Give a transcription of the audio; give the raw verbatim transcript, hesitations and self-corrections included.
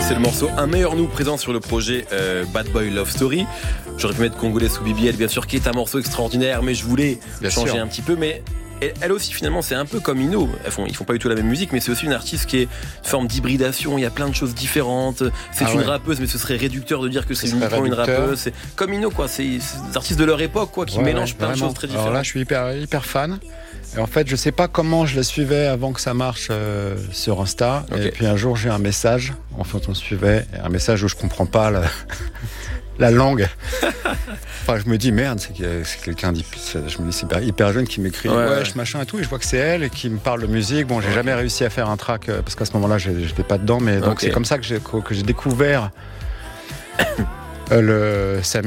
c'est le morceau Un meilleur nous présent sur le projet euh, Bad Boy Love Story. J'aurais pu mettre Congolais sous B B L, bien sûr, qui est un morceau extraordinaire, mais je voulais bien changer sûr. un petit peu. Mais elle aussi, finalement, c'est un peu comme Ino. Elles font, ils font pas du tout la même musique, mais c'est aussi une artiste qui est une forme d'hybridation. Il y a plein de choses différentes. C'est ah une ouais. rappeuse, mais ce serait réducteur de dire que c'est uniquement réducteur. une rappeuse. C'est comme Ino, quoi. C'est, c'est des artistes de leur époque, quoi, qui ouais, mélangent ouais, plein vraiment. de choses très différentes. Alors là, je suis hyper, hyper fan. Et en fait, je sais pas comment je la suivais avant que ça marche euh, sur Insta. Okay. Et puis un jour, j'ai un message. En fait, on suivait un message où je comprends pas la, la langue. Enfin, je me dis merde, c'est, c'est quelqu'un d'hyper, je me dis c'est hyper, hyper jeune qui m'écrit ouais, ouais, ouais, machin et tout. Et je vois que c'est elle et qui me parle de musique. Bon, j'ai okay. jamais réussi à faire un track euh, parce qu'à ce moment-là, j'étais pas dedans. Mais donc okay. c'est comme ça que j'ai, que j'ai découvert euh, le, sa